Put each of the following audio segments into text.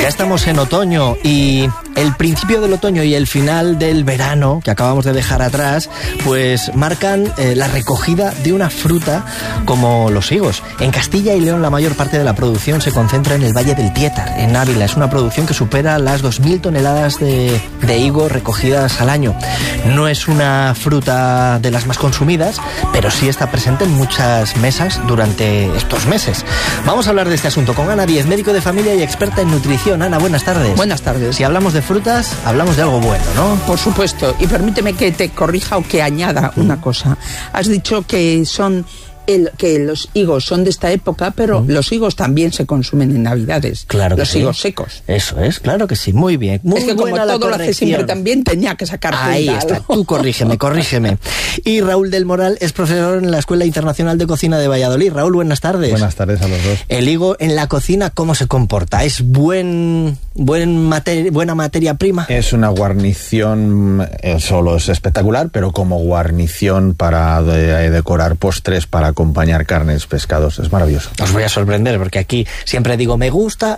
estamos en otoño y el principio del otoño y el final del verano que acabamos de dejar atrás, pues marcan la recogida de una fruta como los higos. En Castilla y León la mayor parte de la producción se concentra en el Valle del Piétar, en Ávila. Es una producción que supera las 2.000 toneladas de higos recogidas al año. No es una fruta de las más consumidas, pero sí está presente en muchas mesas durante estos meses. Vamos a hablar de este asunto con Ana Díez, médico de familia y experta en nutrición. Ana, buenas tardes. Buenas tardes. Si hablamos de frutas, hablamos de algo bueno, ¿no? Por supuesto. Y permíteme que te corrija o que añada una cosa. Has dicho que que los higos son de esta época, pero los higos también se consumen en Navidades. Claro que los higos secos. Eso es, claro que sí. Muy bien. Muy es que como todo lo hace siempre también, tenía que sacar ahí está. Tú corrígeme. Y Raúl del Moral es profesor en la Escuela Internacional de Cocina de Valladolid. Raúl, buenas tardes. Buenas tardes a los dos. El higo en la cocina, ¿cómo se comporta? ¿Es buena materia prima? Es una guarnición, solo es espectacular, pero como guarnición para decorar postres, para acompañar carnes, pescados, es maravilloso. Os voy a sorprender porque aquí siempre digo me gusta.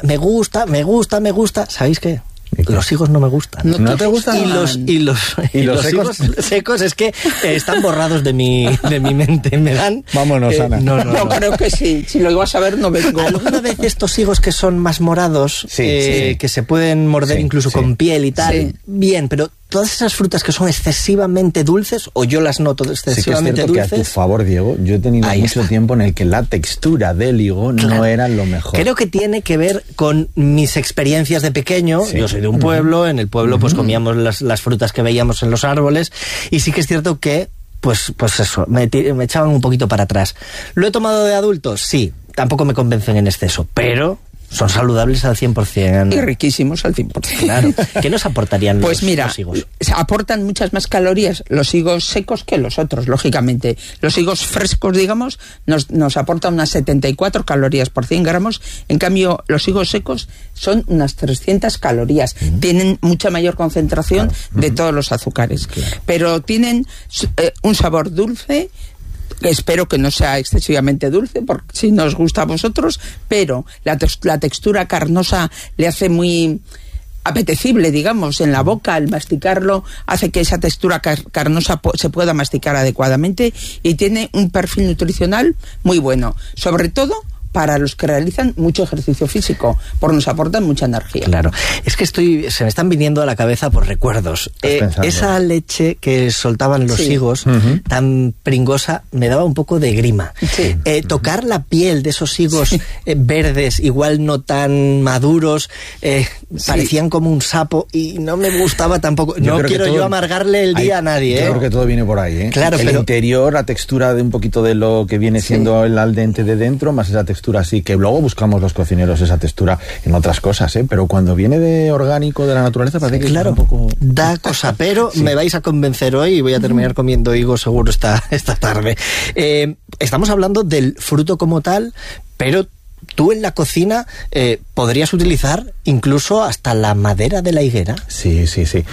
¿Sabéis qué? Los higos no me gustan. ¿No te gustan? Y los higos secos es que están borrados de mi mente. Me dan... Vámonos, Ana. No, creo que sí. Si lo ibas a ver, no vengo. ¿Alguna vez estos higos que son más morados, que se pueden morder incluso con piel y tal? Sí. Bien, pero todas esas frutas que son excesivamente dulces, o yo las noto excesivamente dulces... Que a tu favor, Diego, yo he tenido mucho tiempo en el que la textura del higo no era lo mejor. Creo que tiene que ver con mis experiencias de pequeño. Sí. Yo soy de un pueblo, en el pueblo pues comíamos las frutas que veíamos en los árboles, y sí que es cierto que pues eso, me echaban un poquito para atrás. ¿Lo he tomado de adulto? Sí, tampoco me convencen en exceso, pero... son saludables al 100%. Y riquísimos al 100%. Claro. ¿Qué nos aportarían los higos? Aportan muchas más calorías los higos secos que los otros, lógicamente. Los higos frescos, digamos, nos aportan unas 74 calorías por 100 gramos. En cambio, los higos secos son unas 300 calorías. Tienen mucha mayor concentración de todos los azúcares. Claro. Pero tienen un sabor dulce. Espero que no sea excesivamente dulce, porque si nos gusta a vosotros, pero la textura carnosa le hace muy apetecible, digamos, en la boca. Al masticarlo hace que esa textura carnosa se pueda masticar adecuadamente, y tiene un perfil nutricional muy bueno, sobre todo para los que realizan mucho ejercicio físico, porque nos aportan mucha energía. Claro, es que se me están viniendo a la cabeza por recuerdos. Esa leche que soltaban los higos, tan pringosa, me daba un poco de grima. Sí. Tocar la piel de esos higos verdes, igual no tan maduros, parecían como un sapo, y no me gustaba tampoco. No quiero yo amargarle el día a nadie. Yo creo que todo viene por ahí, Claro, el interior, la textura de un poquito de lo que viene siendo el al dente de dentro, más esa textura así, que luego buscamos los cocineros esa textura en otras cosas, pero cuando viene de orgánico, de la naturaleza, parece que claro, un poco... da cosa, pero me vais a convencer hoy y voy a terminar comiendo higos seguro esta tarde. Estamos hablando del fruto como tal, pero tú en la cocina podrías utilizar incluso hasta la madera de la higuera. Sí.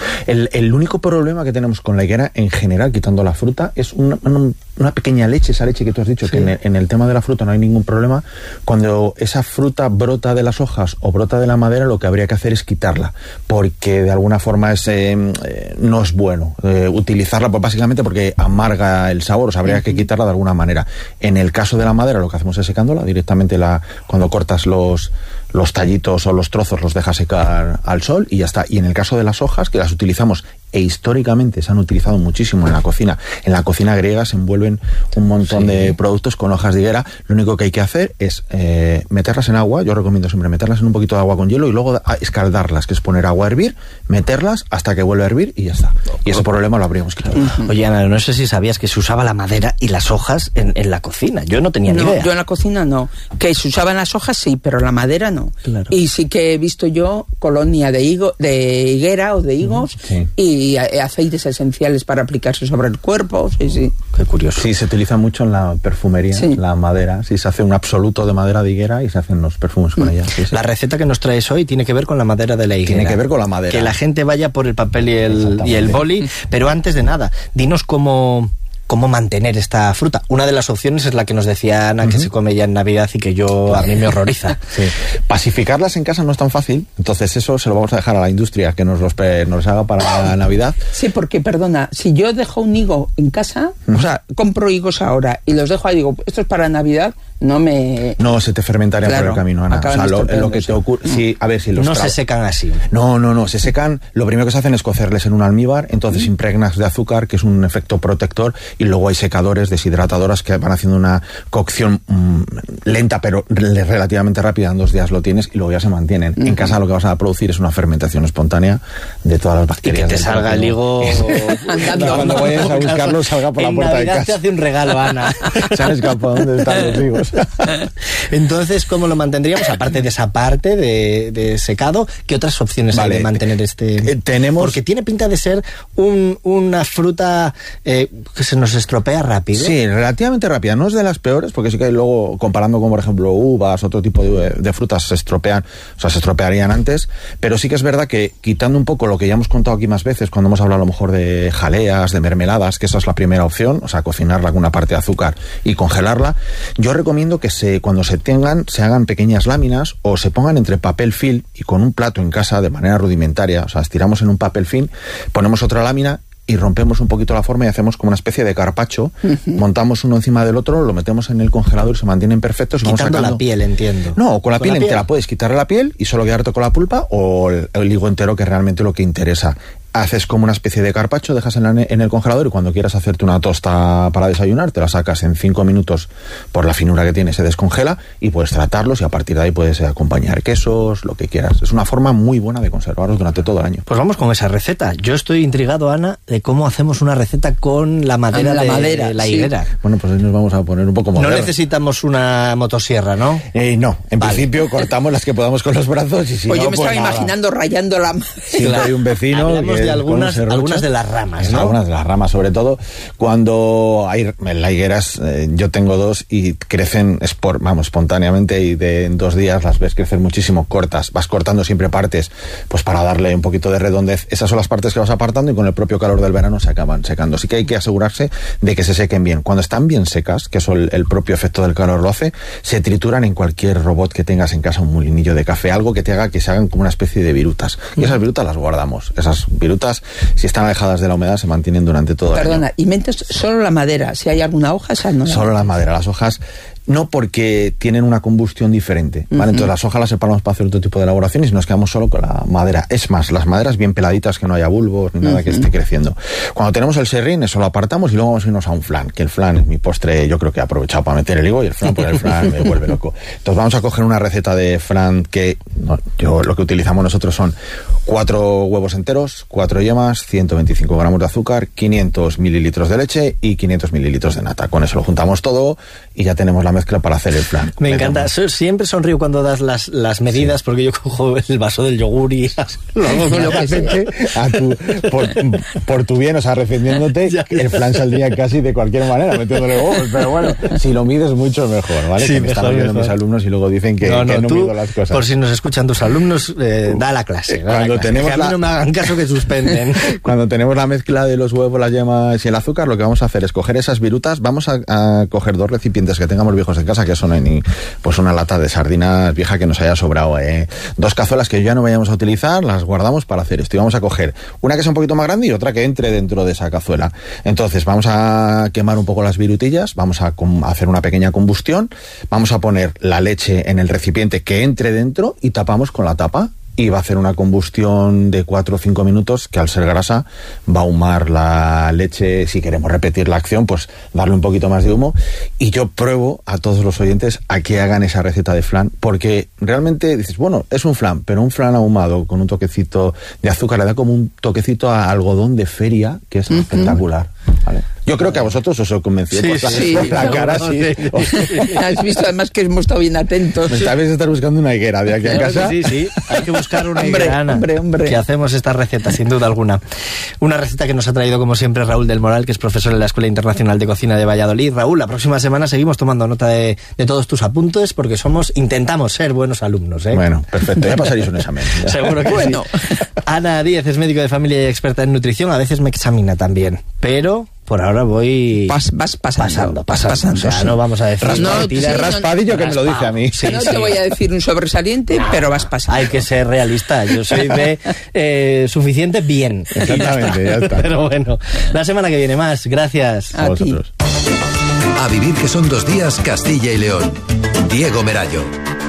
El único problema que tenemos con la higuera en general, quitando la fruta, es una pequeña leche, esa leche que tú has dicho, que en el tema de la fruta no hay ningún problema. Cuando esa fruta brota de las hojas o brota de la madera, lo que habría que hacer es quitarla, porque de alguna forma no es bueno utilizarla, pues básicamente porque amarga el sabor, o sea, habría que quitarla de alguna manera. En el caso de la madera, lo que hacemos es secándola directamente. Cuando cortas los tallitos o los trozos, los dejas secar al sol y ya está. Y en el caso de las hojas, que las utilizamos e históricamente se han utilizado muchísimo en la cocina griega se envuelven un montón de productos con hojas de higuera. Lo único que hay que hacer es meterlas en agua. Yo recomiendo siempre meterlas en un poquito de agua con hielo y luego escaldarlas, que es poner agua a hervir, meterlas hasta que vuelva a hervir y ya está. Y ese problema lo habríamos quitado. Oye, Ana, no sé si sabías que se usaba la madera y las hojas en la cocina. Yo no tenía ni idea. Yo en la cocina no. Que se usaban las hojas sí, pero la madera no. Claro. Y sí que he visto yo colonia de higuera o de higos y aceites esenciales para aplicarse sobre el cuerpo. Sí. Qué curioso. Sí, se utiliza mucho en la perfumería, la madera. Sí, se hace un absoluto de madera de higuera y se hacen los perfumes con ella. Sí. La receta que nos traes hoy tiene que ver con la madera de la higuera. Tiene que ver con la madera. Que la gente vaya por el papel y el boli, pero antes de nada, dinos cómo cómo mantener esta fruta. Una de las opciones es la que nos decía Ana, que se come ya en Navidad y que a mí me horroriza. Sí. Pacificarlas en casa no es tan fácil, entonces eso se lo vamos a dejar a la industria que nos los haga para la Navidad. Sí, porque, perdona, si yo dejo un higo en casa, o sea, compro higos ahora y los dejo ahí, digo, esto es para Navidad, no se te fermentaría por el camino, Ana. O sea, lo que te ocurre, a ver si no se secan así. No, se secan. Lo primero que se hacen es cocerles en un almíbar, entonces impregnas de azúcar, que es un efecto protector, y luego hay secadores, deshidratadoras que van haciendo una cocción lenta, pero relativamente rápida. En 2 días lo tienes y luego ya se mantienen. En casa lo que vas a producir es una fermentación espontánea de todas las bacterias. Y que te salga el higo andando. Cuando vayas a buscarlo, salga por la puerta de casa. Te hace un regalo, Ana. Se han escapado. ¿Dónde están los higos? Entonces, ¿cómo lo mantendríamos? Aparte de esa parte de secado, ¿qué otras opciones hay de mantener tenemos... Porque tiene pinta de ser una fruta que se nos estropea rápido. Sí, relativamente rápida. No es de las peores, porque sí que luego, comparando con, por ejemplo, uvas, otro tipo de frutas, se estropearían antes. Pero sí que es verdad que, quitando un poco lo que ya hemos contado aquí más veces, cuando hemos hablado a lo mejor de jaleas, de mermeladas, que esa es la primera opción, o sea, cocinarla con una parte de azúcar y congelarla, yo recomiendo que cuando se hagan pequeñas láminas o se pongan entre papel film y con un plato en casa de manera rudimentaria, o sea, estiramos en un papel film, ponemos otra lámina y rompemos un poquito la forma y hacemos como una especie de carpaccio, montamos uno encima del otro, lo metemos en el congelador y se mantienen perfectos. Quitando la piel, entiendo. No, con la piel entera. Puedes quitarle la piel y solo quedarte con la pulpa, o el higo entero, que es realmente lo que interesa. Haces como una especie de carpaccio, dejas en el congelador, y cuando quieras hacerte una tosta para desayunar, te la sacas en 5 minutos, por la finura que tiene, se descongela y puedes tratarlos, y a partir de ahí puedes acompañar quesos, lo que quieras. Es una forma muy buena de conservarlos durante todo el año. Pues vamos con esa receta. Yo estoy intrigado, Ana, de cómo hacemos una receta con la madera de la higuera. Bueno, pues ahí nos vamos a poner un poco modernos. No necesitamos una motosierra, ¿no? No, en principio cortamos las que podamos con los brazos, y si pues no, yo me estaba imaginando rayando la madera. Siempre hay un vecino de algunas de las ramas, ¿no? Algunas de las ramas, sobre todo cuando hay la higueras, yo tengo 2 y crecen espontáneamente, y en 2 días las ves crecer muchísimo. Vas cortando siempre partes, pues para darle un poquito de redondez. Esas son las partes que vas apartando, y con el propio calor del verano se acaban secando. Así que hay que asegurarse de que se sequen bien. Cuando están bien secas, que eso el propio efecto del calor lo hace, se trituran en cualquier robot que tengas en casa, un molinillo de café, algo que te haga que se hagan como una especie de virutas. Y esas virutas las guardamos. Esas virutas, si están alejadas de la humedad, se mantienen durante todo el año. Perdona, y metes solo la madera. Si hay alguna hoja, esa no. Solo la madera. Las hojas no, porque tienen una combustión diferente, ¿vale? Entonces las hojas las separamos para hacer otro tipo de elaboraciones y nos quedamos solo con la madera. Es más, las maderas bien peladitas, que no haya bulbos ni nada que esté creciendo. Cuando tenemos el serrín, eso lo apartamos, y luego vamos a irnos a un flan, que el flan es mi postre. Yo creo que he aprovechado para meter el higo, y el flan me vuelve loco. Entonces vamos a coger una receta de flan que lo que utilizamos nosotros son 4 huevos enteros, 4 yemas, 125 gramos de azúcar, 500 mililitros de leche y 500 mililitros de nata. Con eso lo juntamos todo y ya tenemos la mezcla para hacer el flan. Me encanta. Siempre sonrío cuando das las medidas, porque yo cojo el vaso del yogur y lo hago con lo que sea. Por tu bien, o sea, defendiéndote, el flan saldría casi de cualquier manera, metiéndole huevos, pero bueno, si lo mides mucho mejor, ¿vale? Sí, que me están viendo mis alumnos y luego dicen que no mido las cosas. Por si nos escuchan tus alumnos, da la clase. Cuando tenemos que a mí no me hagan caso, que suspenden. Cuando tenemos la mezcla de los huevos, las yemas y el azúcar, lo que vamos a hacer es coger esas virutas. Vamos a coger 2 recipientes que tengamos viejos en casa, que eso no hay ni pues una lata de sardinas vieja que nos haya sobrado, 2 cazuelas que ya no vayamos a utilizar, las guardamos para hacer esto, y vamos a coger una que sea un poquito más grande y otra que entre dentro de esa cazuela. Entonces vamos a quemar un poco las virutillas, vamos a hacer una pequeña combustión, vamos a poner la leche en el recipiente que entre dentro y tapamos con la tapa. Y va a hacer una combustión de 4 o 5 minutos, que al ser grasa va a ahumar la leche. Si queremos repetir la acción, pues darle un poquito más de humo. Y yo pruebo a todos los oyentes a que hagan esa receta de flan, porque realmente dices, bueno, es un flan, pero un flan ahumado con un toquecito de azúcar le da como un toquecito a algodón de feria, que es espectacular, ¿vale? Yo creo que a vosotros os he convencido. Sí, la cara sí. Has visto además que hemos estado bien atentos. Tal vez estar buscando una higuera de aquí a casa. Sí. Hay que buscar una higuera, Ana, hombre. Que hacemos esta receta, sin duda alguna. Una receta que nos ha traído, como siempre, Raúl del Moral, que es profesor en la Escuela Internacional de Cocina de Valladolid. Raúl, la próxima semana seguimos tomando nota de todos tus apuntes, porque intentamos ser buenos alumnos, ¿eh? Bueno, perfecto. Ya pasaréis un examen. Seguro que sí. Ana Díez es médico de familia y experta en nutrición. A veces me examina también, pero por ahora voy... Vas pasando. O sea, sí. no vamos a decir... Raspadillo que me lo dice a mí. Sí, no te voy a decir un sobresaliente, pero vas pasando. Hay que ser realista. Yo soy de suficiente bien. Exactamente, ya está. Pero bueno, la semana que viene más. Gracias A ti. vosotros. A vivir que son 2 días, Castilla y León. Diego Merallo.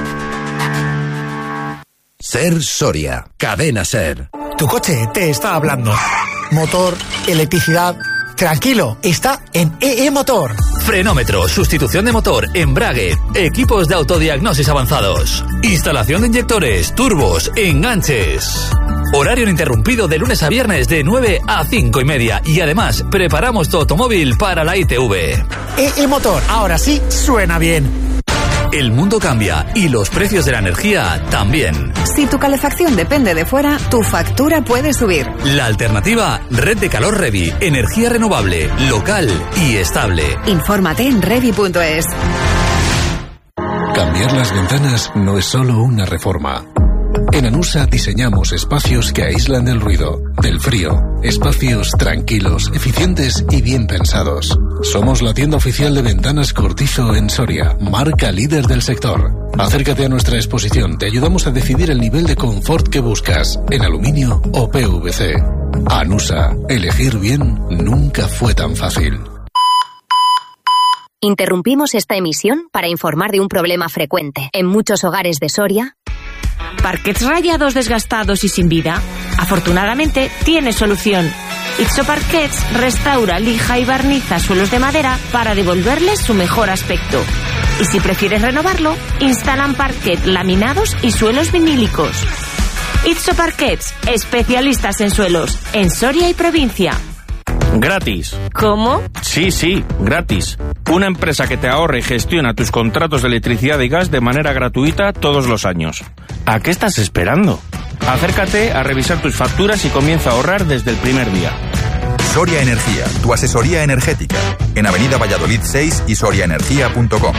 Ser Soria. Cadena Ser. Tu coche te está hablando. Motor, electricidad. Tranquilo, está en EE Motor. Frenómetro, sustitución de motor, embrague, equipos de autodiagnosis avanzados, instalación de inyectores, turbos, enganches. Horario ininterrumpido de lunes a viernes de 9 a 5:30 y además preparamos tu automóvil para la ITV. EE Motor, ahora sí suena bien. El mundo cambia y los precios de la energía también. Si tu calefacción depende de fuera, tu factura puede subir. La alternativa, Red de Calor Revi, energía renovable, local y estable. Infórmate en revi.es. Cambiar las ventanas no es solo una reforma. En Anusa diseñamos espacios que aíslan del ruido, del frío, espacios tranquilos, eficientes y bien pensados. Somos la tienda oficial de ventanas Cortizo en Soria, marca líder del sector. Acércate a nuestra exposición, te ayudamos a decidir el nivel de confort que buscas, en aluminio o PVC. Anusa, elegir bien nunca fue tan fácil. Interrumpimos esta emisión para informar de un problema frecuente en muchos hogares de Soria. ¿Parquets rayados, desgastados y sin vida? Afortunadamente, tiene solución. Itso Parquets restaura, lija y barniza suelos de madera para devolverles su mejor aspecto. Y si prefieres renovarlo, instalan parquet, laminados y suelos vinílicos. Itso Parquets, especialistas en suelos, en Soria y provincia. Gratis. ¿Cómo? Sí, gratis. Una empresa que te ahorra y gestiona tus contratos de electricidad y gas de manera gratuita todos los años. ¿A qué estás esperando? Acércate a revisar tus facturas y comienza a ahorrar desde el primer día. Soria Energía, tu asesoría energética. En Avenida Valladolid 6 y soriaenergia.com.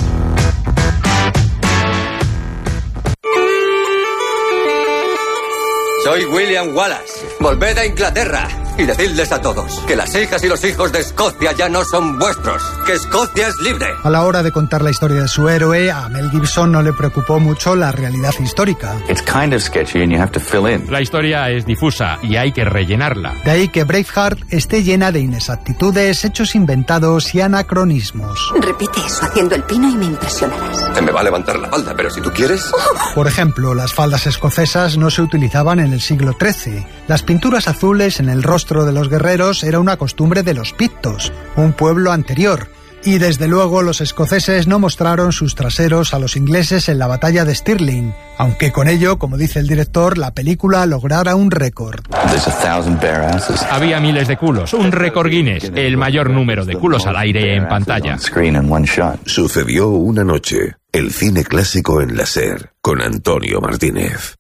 Soy William Wallace. Volved a Inglaterra y decidles a todos que las hijas y los hijos de Escocia ya no son vuestros, que Escocia es libre. A la hora de contar la historia de su héroe, a Mel Gibson no le preocupó mucho la realidad histórica. La historia es difusa y hay que rellenarla. De ahí que Braveheart esté llena de inexactitudes, hechos inventados y anacronismos. Repite eso haciendo el pino y me impresionarás. Se me va a levantar la falda, pero si tú quieres... Por ejemplo, las faldas escocesas no se utilizaban en el siglo XIII. Las pinturas azules en el rostro de los guerreros era una costumbre de los pictos, un pueblo anterior. Y desde luego los escoceses no mostraron sus traseros a los ingleses en la batalla de Stirling, aunque con ello, como dice el director, la película lograra un récord. Había miles de culos, un récord Guinness, el mayor número de culos al aire en pantalla. Sucedió una noche, el cine clásico en la SER, con Antonio Martínez.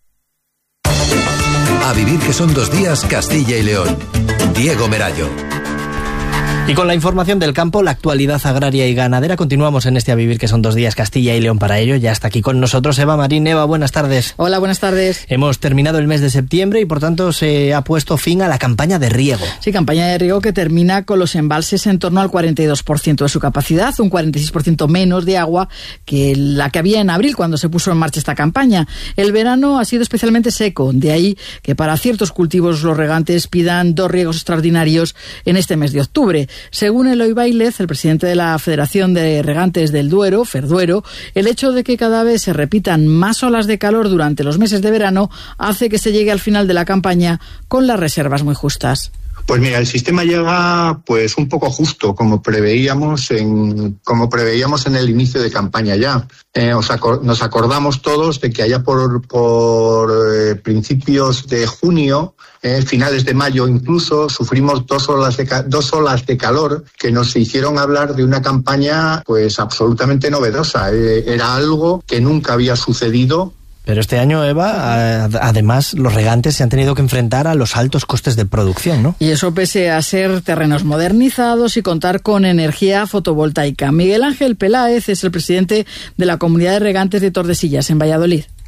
A vivir que son 2 días, Castilla y León. Diego Merallo. Y con la información del campo, la actualidad agraria y ganadera, continuamos en este A Vivir que son 2 días, Castilla y León. Para ello ya está aquí con nosotros Eva Marín. Eva, buenas tardes. Hola, buenas tardes. Hemos terminado el mes de septiembre y por tanto se ha puesto fin a la campaña de riego. Sí, campaña de riego que termina con los embalses en torno al 42% de su capacidad, un 46% menos de agua que la que había en abril cuando se puso en marcha esta campaña. El verano ha sido especialmente seco, de ahí que para ciertos cultivos los regantes pidan 2 riegos extraordinarios en este mes de octubre. Según Eloy Bailez, el presidente de la Federación de Regantes del Duero, Ferduero, el hecho de que cada vez se repitan más olas de calor durante los meses de verano hace que se llegue al final de la campaña con las reservas muy justas. Pues mira, el sistema llega pues un poco justo, como preveíamos en el inicio de campaña ya. Nos acordamos todos de que allá por principios de junio, finales de mayo incluso, sufrimos dos olas de calor que nos hicieron hablar de una campaña pues absolutamente novedosa. Era algo que nunca había sucedido. Pero este año, Eva, además los regantes se han tenido que enfrentar a los altos costes de producción, ¿no? Y eso pese a ser terrenos modernizados y contar con energía fotovoltaica. Miguel Ángel Peláez es el presidente de la Comunidad de Regantes de Tordesillas, en Valladolid.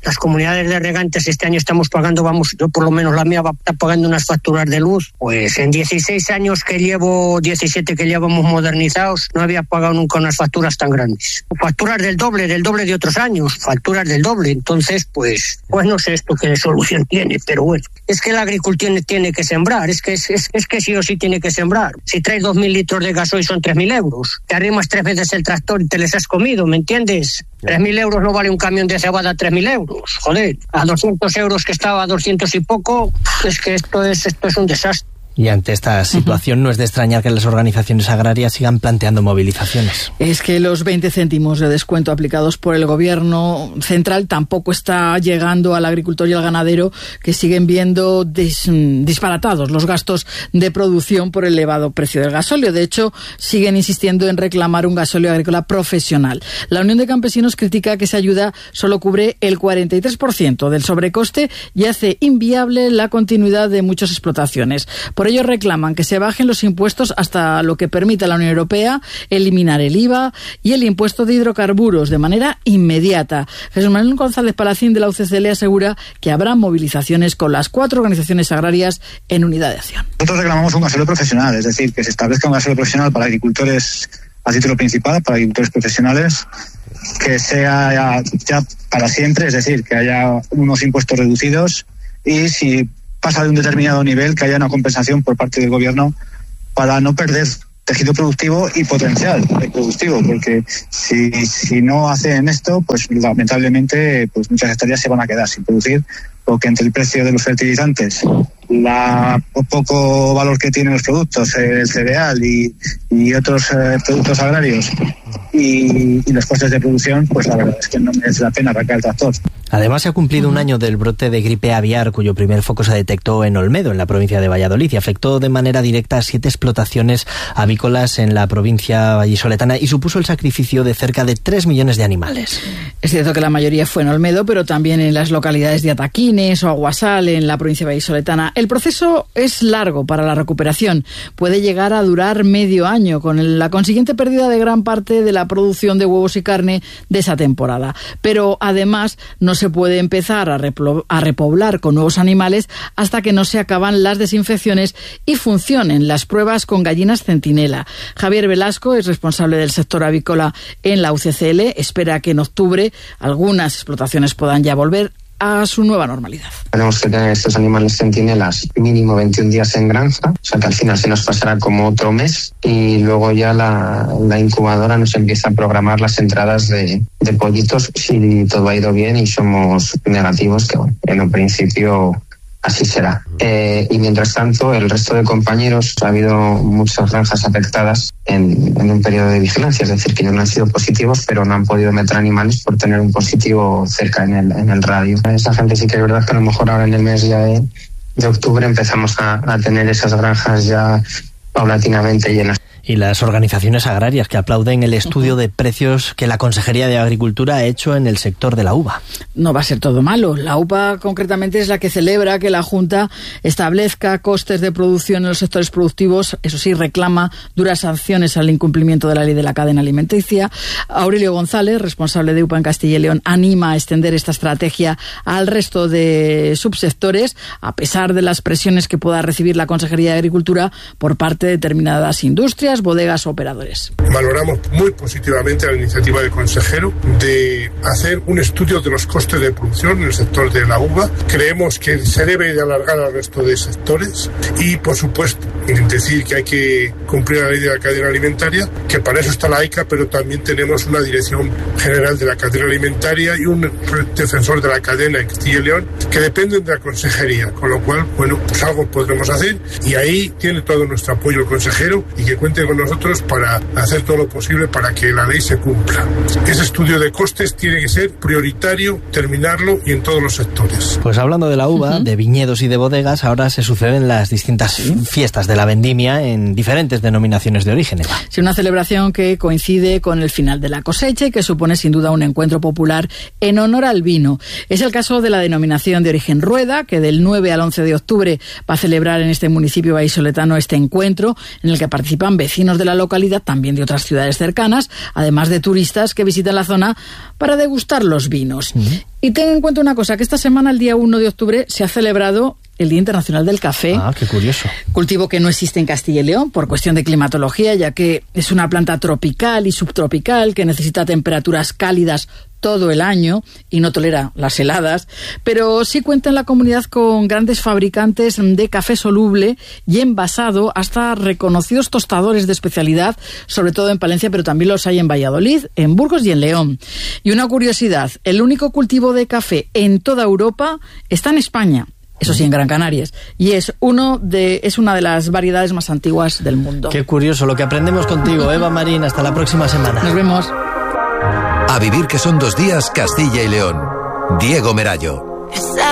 las comunidades de regantes este año estamos pagando, yo por lo menos la mía va a estar pagando unas facturas de luz, pues en 16 años que llevo, 17 que llevamos modernizados, no había pagado nunca unas facturas tan grandes. Facturas del doble de otros años, facturas del doble. Entonces, pues no sé esto qué solución tiene, pero bueno, es que el agricultor tiene que sembrar, es que sí o sí tiene que sembrar. Si traes 2.000 litros de gasoil son 3.000 euros. Te arrimas 3 veces el tractor y te les has comido, ¿me entiendes? 3.000 euros no vale un camión de cebada, 3.000 euros. Joder, a 200 euros que estaba a 200 y poco, es que esto es un desastre. Y ante esta situación no es de extrañar que las organizaciones agrarias sigan planteando movilizaciones. Es que los 20 céntimos de descuento aplicados por el gobierno central tampoco está llegando al agricultor y al ganadero, que siguen viendo disparatados los gastos de producción por el elevado precio del gasóleo. De hecho, siguen insistiendo en reclamar un gasóleo agrícola profesional. La Unión de Campesinos critica que esa ayuda solo cubre el 43% del sobrecoste y hace inviable la continuidad de muchas explotaciones. Por ello reclaman que se bajen los impuestos hasta lo que permita la Unión Europea, eliminar el IVA y el impuesto de hidrocarburos de manera inmediata. Jesús Manuel González Palacín de la UCCL asegura que habrá movilizaciones con las 4 organizaciones agrarias en unidad de acción. Nosotros reclamamos un gasóleo profesional, es decir, que se establezca un gasóleo profesional para agricultores a título principal, para agricultores profesionales, que sea ya para siempre, es decir, que haya unos impuestos reducidos y si pasa de un determinado nivel, que haya una compensación por parte del gobierno para no perder tejido productivo y potencial productivo, porque si no hacen esto, pues lamentablemente pues muchas hectáreas se van a quedar sin producir, porque entre el precio de los fertilizantes, poco valor que tienen los productos, el cereal y otros productos agrarios y los costes de producción, pues la verdad es que no merece la pena arrancar el tractor. Además, se ha cumplido un año del brote de gripe aviar, cuyo primer foco se detectó en Olmedo, en la provincia de Valladolid, y afectó de manera directa a 7 explotaciones avícolas en la provincia vallisoletana y supuso el sacrificio de cerca de 3 millones de animales. Es cierto que la mayoría fue en Olmedo, pero también en las localidades de Ataquines o Aguasal, en la provincia vallisoletana. El proceso es largo para la recuperación. Puede llegar a durar medio año, con la consiguiente pérdida de gran parte de la producción de huevos y carne de esa temporada. Pero además no se puede empezar a repoblar con nuevos animales hasta que no se acaban las desinfecciones y funcionen las pruebas con gallinas centinela. Javier Velasco es responsable del sector avícola en la UCCL. Espera que en octubre algunas explotaciones puedan ya volver a su nueva normalidad. Tenemos que tener estos animales centinelas mínimo 21 días en granja, o sea que al final se nos pasará como otro mes y luego ya la incubadora nos empieza a programar las entradas de pollitos si todo ha ido bien y somos negativos, que bueno, en un principio así será. Y mientras tanto, el resto de compañeros, ha habido muchas granjas afectadas en un periodo de vigilancia, es decir, que no han sido positivos, pero no han podido meter animales por tener un positivo cerca en el radio. Esa gente sí que es verdad que a lo mejor ahora en el mes ya de octubre empezamos a tener esas granjas ya paulatinamente llenas. Y las organizaciones agrarias que aplauden el estudio de precios que la Consejería de Agricultura ha hecho en el sector de la uva. No va a ser todo malo. La UPA concretamente es la que celebra que la Junta establezca costes de producción en los sectores productivos. Eso sí, reclama duras sanciones al incumplimiento de la ley de la cadena alimenticia. Aurelio González, responsable de UPA en Castilla y León, anima a extender esta estrategia al resto de subsectores, a pesar de las presiones que pueda recibir la Consejería de Agricultura por parte de determinadas industrias, bodegas o operadores. Valoramos muy positivamente la iniciativa del consejero de hacer un estudio de los costes de producción en el sector de la uva. Creemos que se debe de alargar al resto de sectores y, por supuesto, decir que hay que cumplir la ley de la cadena alimentaria, que para eso está la AICA, pero también tenemos una Dirección General de la Cadena Alimentaria y un defensor de la cadena en Castilla y León que dependen de la consejería, con lo cual, bueno, pues algo podremos hacer y ahí tiene todo nuestro apoyo el consejero y que cuente con nosotros para hacer todo lo posible para que la ley se cumpla. Ese estudio de costes tiene que ser prioritario, terminarlo y en todos los sectores. Pues hablando de la uva, de viñedos y de bodegas, ahora se suceden las distintas fiestas de la vendimia en diferentes denominaciones de origen. Sí, una celebración que coincide con el final de la cosecha y que supone sin duda un encuentro popular en honor al vino. Es el caso de la denominación de origen Rueda, que del 9 al 11 de octubre va a celebrar en este municipio vallisoletano este encuentro, en el que participan vecinos de la localidad, también de otras ciudades cercanas, además de turistas que visitan la zona para degustar los vinos. Y ten en cuenta una cosa, que esta semana, el día 1 de octubre, se ha celebrado el Día Internacional del Café. Ah, qué curioso. Cultivo que no existe en Castilla y León por cuestión de climatología, ya que es una planta tropical y subtropical que necesita temperaturas cálidas todo el año y no tolera las heladas, pero sí cuenta en la comunidad con grandes fabricantes de café soluble y envasado, hasta reconocidos tostadores de especialidad, sobre todo en Palencia, pero también los hay en Valladolid, en Burgos y en León. Y una curiosidad, el único cultivo de café en toda Europa está en España. Eso sí, en Gran Canarias. Y es una de las variedades más antiguas del mundo. Qué curioso lo que aprendemos contigo, Eva Marín. Hasta la próxima semana. Nos vemos. A vivir que son 2 días, Castilla y León. Diego Merayo.